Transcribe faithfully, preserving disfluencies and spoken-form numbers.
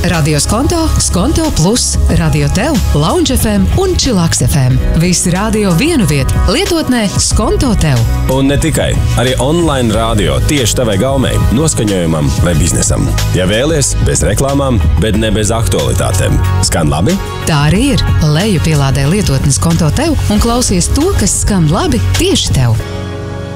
Radio Skonto, Skonto Plus, Radio Tev, Lounge F M un Chillax F M. Visi radio vienu vietu, lietotnē Skonto Tev. Un ne tikai, arī online radio tieši tavai gaumei, noskaņojumam vai biznesam. Ja vēlies, bez reklāmām, bet ne bez aktualitātēm. Skan labi? Tā arī ir. Leju pielādē lietotni Skonto Tev un klausies to, kas skan labi tieši tev.